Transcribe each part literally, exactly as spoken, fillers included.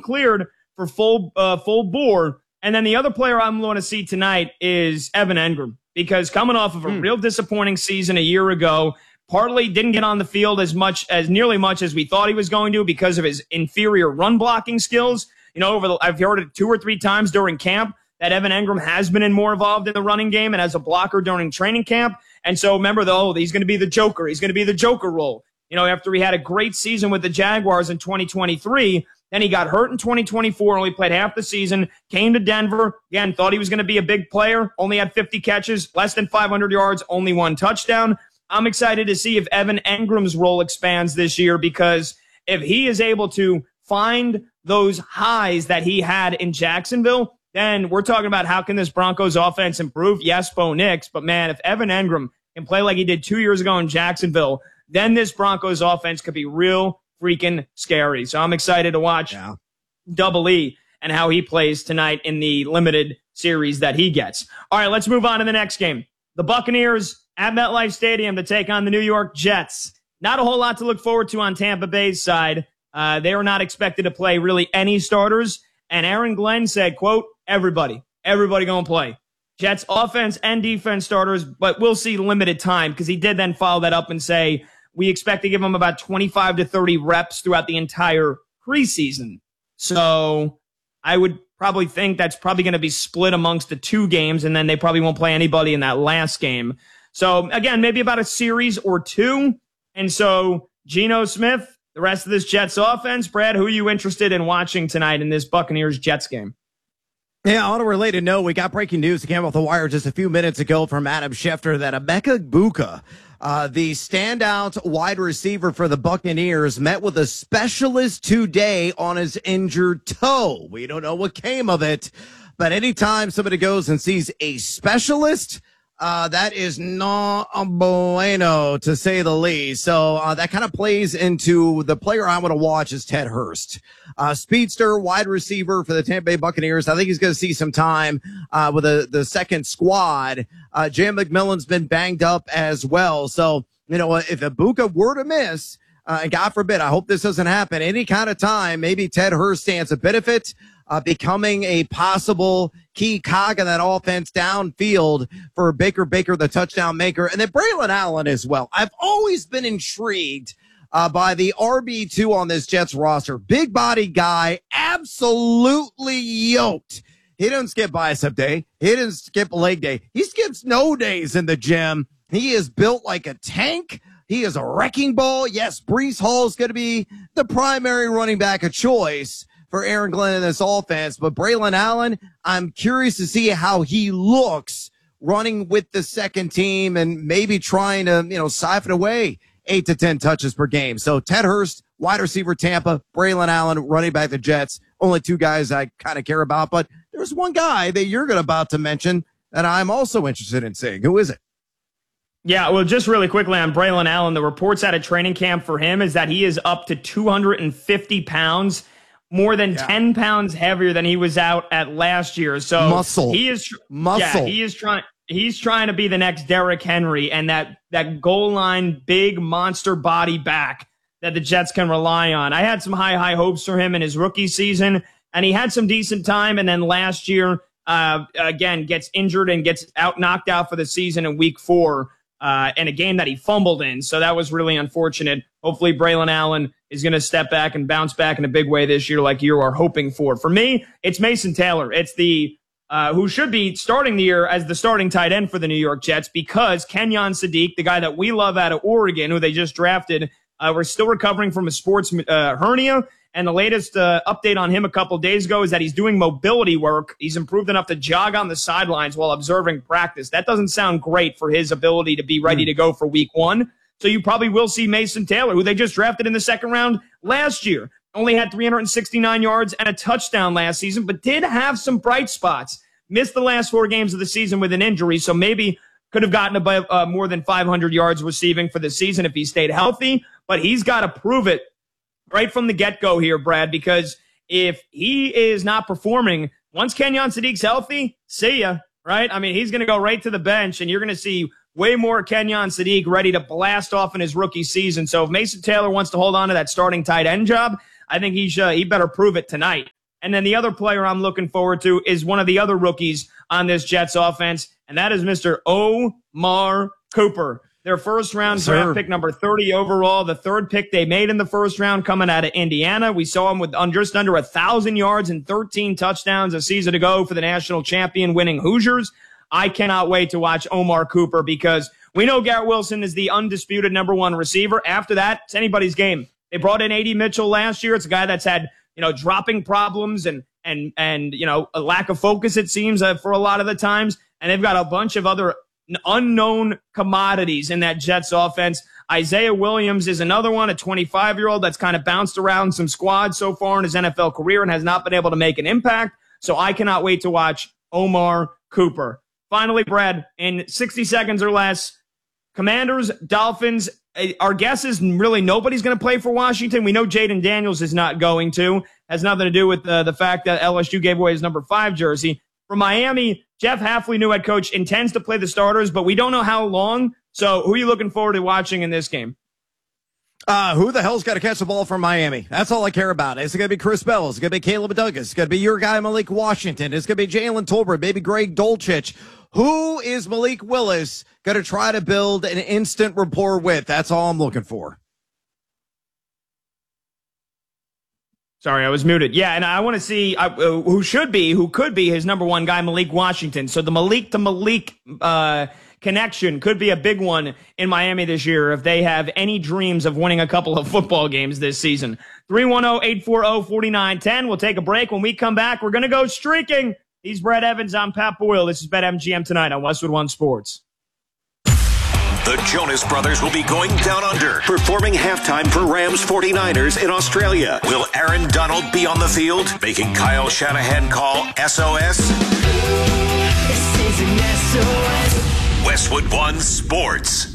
cleared for full uh, full bore. And then the other player I'm going to see tonight is Evan Engram, because coming off of a mm. real disappointing season a year ago, partly didn't get on the field as much as nearly much as we thought he was going to because of his inferior run blocking skills. You know, over the, I've heard it two or three times during camp that Evan Engram has been in more involved in the running game and as a blocker during training camp. And so remember, though, he's going to be the Joker. He's going to be the Joker role. You know, after he had a great season with the Jaguars in twenty twenty-three, then he got hurt in twenty twenty-four, only played half the season, came to Denver, again, thought he was going to be a big player, only had fifty catches, less than five hundred yards, only one touchdown. I'm excited to see if Evan Engram's role expands this year, because if he is able to find those highs that he had in Jacksonville, then we're talking about how can this Broncos offense improve? Yes, Bo Nix, but man, if Evan Engram can play like he did two years ago in Jacksonville, then this Broncos offense could be real freaking scary. So I'm excited to watch yeah. Double E and how he plays tonight in the limited series that he gets. All right, let's move on to the next game. The Buccaneers at MetLife Stadium to take on the New York Jets. Not a whole lot to look forward to on Tampa Bay's side. Uh, they were not expected to play really any starters. And Aaron Glenn said, quote, everybody, everybody going to play. Jets offense and defense starters, but we'll see limited time, because he did then follow that up and say, we expect to give them about twenty-five to thirty reps throughout the entire preseason. So I would probably think that's probably going to be split amongst the two games, and then they probably won't play anybody in that last game. So, again, maybe about a series or two. And so Geno Smith, the rest of this Jets offense, Brad, who are you interested in watching tonight in this Buccaneers-Jets game? Yeah, on a related note, we got breaking news that came off the wire just a few minutes ago from Adam Schefter that Emeka Egbuka, uh, the standout wide receiver for the Buccaneers, met with a specialist today on his injured toe. We don't know what came of it, but anytime somebody goes and sees a specialist, Uh, that is not a bueno, to say the least. So uh, that kind of plays into the player I want to watch is Ted Hurst, uh, speedster, wide receiver for the Tampa Bay Buccaneers. I think he's going to see some time uh, with the, the second squad. Uh, Jam McMillan's been banged up as well. So, you know, if Egbuka were to miss, uh, and God forbid, I hope this doesn't happen, any kind of time, maybe Ted Hurst stands to benefit, uh, becoming a possible key cog in that offense downfield for Baker Baker, the touchdown maker, and then Braylon Allen as well. I've always been intrigued uh, by the R B two on this Jets roster. Big body guy, absolutely yoked. He doesn't skip bicep day. He doesn't skip leg day. He skips no days in the gym. He is built like a tank. He is a wrecking ball. Yes, Breece Hall is going to be the primary running back of choice for Aaron Glenn in this offense. But Braylon Allen, I'm curious to see how he looks running with the second team and maybe trying to, you know, siphon away eight to ten touches per game. So Ted Hurst, wide receiver Tampa, Braylon Allen, running back the Jets. Only two guys I kind of care about. But there's one guy that you're going to about to mention that I'm also interested in seeing. Who is it? Yeah, well, just really quickly on Braylon Allen, the reports out of training camp for him is that he is up to two hundred fifty pounds, more than yeah. ten pounds heavier than he was out at last year. So muscle, he is muscle. Yeah, he is trying. He's trying to be the next Derrick Henry and that that goal line big monster body back that the Jets can rely on. I had some high high hopes for him in his rookie season, and he had some decent time. And then last year, uh, again, gets injured and gets out knocked out for the season in week four. Uh, in a game that he fumbled in. So that was really unfortunate. Hopefully Braylon Allen is going to step back and bounce back in a big way this year like you are hoping for. For me, it's Mason Taylor. It's the uh, who should be starting the year as the starting tight end for the New York Jets, because Kenyon Sadiq, the guy that we love out of Oregon, who they just drafted, uh, we're still recovering from a sports uh, hernia. And the latest uh, update on him a couple days ago is that he's doing mobility work. He's improved enough to jog on the sidelines while observing practice. That doesn't sound great for his ability to be ready mm. to go for week one. So you probably will see Mason Taylor, who they just drafted in the second round last year. Only had three hundred sixty-nine yards and a touchdown last season, but did have some bright spots. Missed the last four games of the season with an injury, so maybe could have gotten above uh, more than five hundred yards receiving for the season if he stayed healthy. But he's got to prove it right from the get-go here, Brad, because if he is not performing, once Kenyon Sadiq's healthy, see ya, right? I mean, he's going to go right to the bench, and you're going to see way more Kenyon Sadiq ready to blast off in his rookie season. So if Mason Taylor wants to hold on to that starting tight end job, I think he should, he better prove it tonight. And then the other player I'm looking forward to is one of the other rookies on this Jets offense, and that is Mister Omar Cooper. Their first round yes, draft sir. pick, number thirty overall, the third pick they made in the first round coming out of Indiana. We saw him with just under a thousand yards and thirteen touchdowns a season ago for the national champion winning Hoosiers. I cannot wait to watch Omar Cooper because we know Garrett Wilson is the undisputed number one receiver. After that, it's anybody's game. They brought in A D Mitchell last year. It's a guy that's had, you know, dropping problems and, and, and, you know, a lack of focus, it seems, uh, for a lot of the times. And they've got a bunch of other unknown commodities in that Jets offense. Isaiah Williams is another one, a twenty-five-year-old that's kind of bounced around some squads so far in his N F L career and has not been able to make an impact. So I cannot wait to watch Omar Cooper. Finally, Brad, in sixty seconds or less, Commanders, Dolphins, our guess is really nobody's going to play for Washington. We know Jaden Daniels is not going to. Has nothing to do with uh, the fact that L S U gave away his number five jersey. For Miami, Jeff Hafley, new head coach, intends to play the starters, but we don't know how long. So who are you looking forward to watching in this game? Uh, who the hell's got to catch the ball from Miami? That's all I care about. Is it going to be Chris Bell? Is it going to be Caleb Douglas? Is it going to be your guy, Malik Washington? Is it going to be Jalen Tolbert, maybe Greg Dulcich? Who is Malik Willis going to try to build an instant rapport with? That's all I'm looking for. Sorry, I was muted. Yeah, and I want to see uh, who should be, who could be his number one guy, Malik Washington. So the Malik to Malik uh, connection could be a big one in Miami this year if they have any dreams of winning a couple of football games this season. three one zero, eight four zero, four nine one zero. We'll take a break. When we come back, we're going to go streaking. He's Brett Evans. I'm Pat Boyle. This is BetMGM tonight on Westwood One Sports. The Jonas Brothers will be going down under, performing halftime for Rams forty-niners in Australia. Will Aaron Donald be on the field, making Kyle Shanahan call S O S? This is an S O S. Westwood One Sports.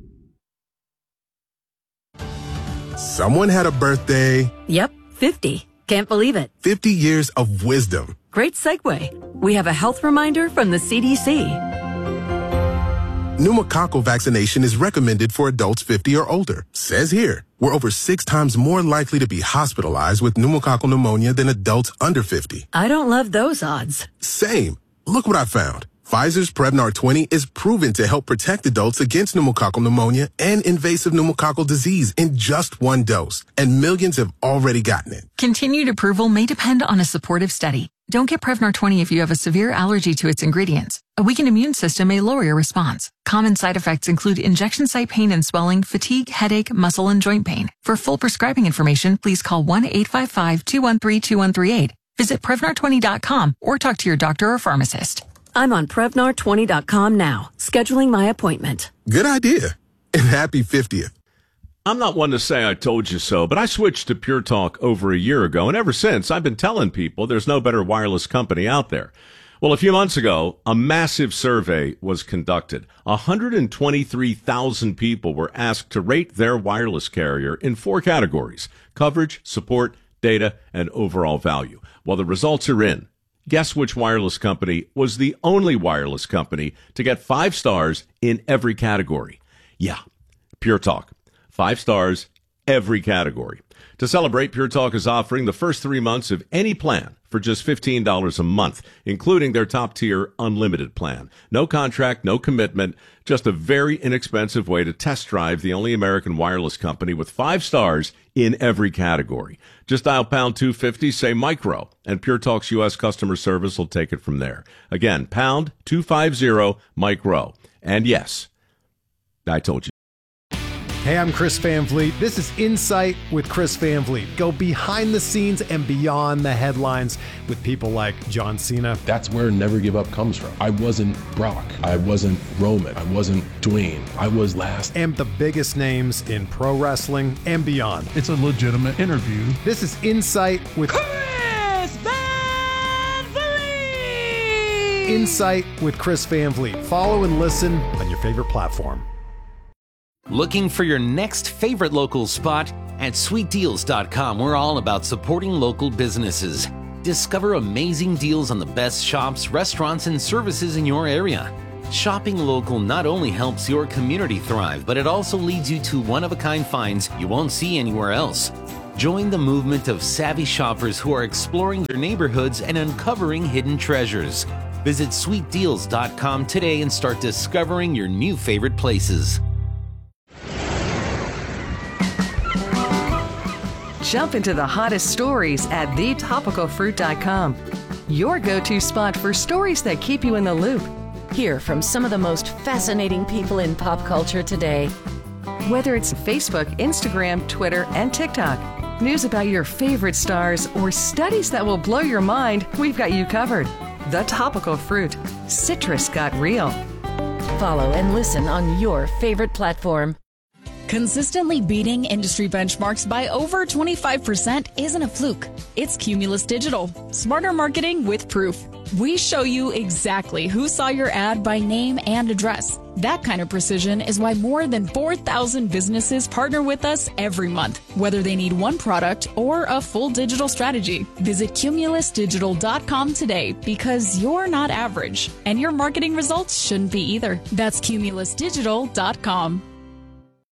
Someone had a birthday. Yep, fifty. Can't believe it. fifty years of wisdom. Great segue. We have a health reminder from the C D C. Pneumococcal vaccination is recommended for adults fifty or older. Says here, we're over six times more likely to be hospitalized with pneumococcal pneumonia than adults under fifty. I don't love those odds. Same. Look what I found. Pfizer's Prevnar twenty is proven to help protect adults against pneumococcal pneumonia and invasive pneumococcal disease in just one dose. And millions have already gotten it. Continued approval may depend on a supportive study. Don't get Prevnar twenty if you have a severe allergy to its ingredients. A weakened immune system may lower your response. Common side effects include injection site pain and swelling, fatigue, headache, muscle, and joint pain. For full prescribing information, please call one eight five five, two one three, two one three eight. Visit Prevnar twenty dot com or talk to your doctor or pharmacist. I'm on Prevnar twenty dot com now, scheduling my appointment. Good idea. And happy fiftieth. I'm not one to say I told you so, but I switched to Pure Talk over a year ago, and ever since, I've been telling people there's no better wireless company out there. Well, a few months ago, a massive survey was conducted. one hundred twenty-three thousand people were asked to rate their wireless carrier in four categories: coverage, support, data, and overall value. Well, the results are in. Guess which wireless company was the only wireless company to get five stars in every category? Yeah, Pure Talk. Five stars, every category. To celebrate, Pure Talk is offering the first three months of any plan for just fifteen dollars a month, including their top-tier unlimited plan. No contract, no commitment, just a very inexpensive way to test drive the only American wireless company with five stars in every category. Just dial pound two fifty, say micro, and Pure Talk's U S customer service will take it from there. Again, pound two fifty, micro. And yes, I told you. Hey, I'm Chris Van Vliet. This is Insight with Chris Van Vliet. Go behind the scenes and beyond the headlines with people like John Cena. That's where Never Give Up comes from. I wasn't Brock. I wasn't Roman. I wasn't Dwayne. I was last. And the biggest names in pro wrestling and beyond. It's a legitimate interview. This is Insight with Chris Van Vliet. Insight with Chris Van Vliet. Follow and listen on your favorite platform. Looking for your next favorite local spot? At sweet deals dot com, we're all about supporting local businesses. Discover amazing deals on the best shops, restaurants, and services in your area. Shopping local not only helps your community thrive, but it also leads you to one-of-a-kind finds you won't see anywhere else. Join the movement of savvy shoppers who are exploring their neighborhoods and uncovering hidden treasures. Visit sweet deals dot com today and start discovering your new favorite places. Jump into the hottest stories at the topical fruit dot com. Your go-to spot for stories that keep you in the loop. Hear from some of the most fascinating people in pop culture today. Whether it's Facebook, Instagram, Twitter, and TikTok, news about your favorite stars, or studies that will blow your mind, we've got you covered. The Topical Fruit. Citrus got real. Follow and listen on your favorite platform. Consistently beating industry benchmarks by over twenty-five percent isn't a fluke. It's Cumulus Digital. Smarter marketing with proof. We show you exactly who saw your ad by name and address. That kind of precision is why more than four thousand businesses partner with us every month, whether they need one product or a full digital strategy. Visit cumulus digital dot com today, because you're not average, and your marketing results shouldn't be either. That's cumulus digital dot com.